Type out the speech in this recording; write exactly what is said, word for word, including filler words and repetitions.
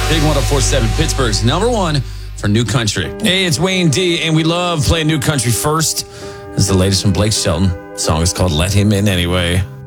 Big one oh four point seven, Pittsburgh's number one for New Country. Hey, it's Wayne D, and we love playing New Country first. This is the latest from Blake Shelton. The song is called Let Him In Anyway.